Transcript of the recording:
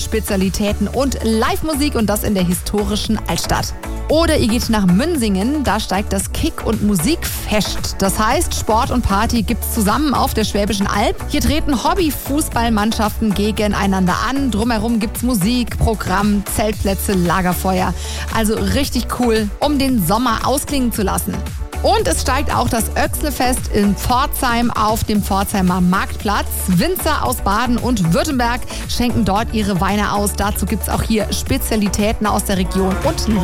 Spezialitäten und Live-Musik und das in der historischen Altstadt. Oder ihr geht nach Münsingen, da steigt das Kick- und Musikfest. Das heißt, Sport und Party gibt's zusammen auf der Schwäbischen Alb. Hier treten Hobby-Fußballmannschaften gegeneinander an. Drumherum gibt's Musik, Programm, Zeltplätze, Lagerfeuer. Also richtig cool, um den Sommer ausklingen zu lassen. Und es steigt auch das Oechsle-Fest in Pforzheim auf dem Pforzheimer Marktplatz. Winzer aus Baden und Württemberg schenken dort ihre Weine aus. Dazu gibt's auch hier Spezialitäten aus der Region und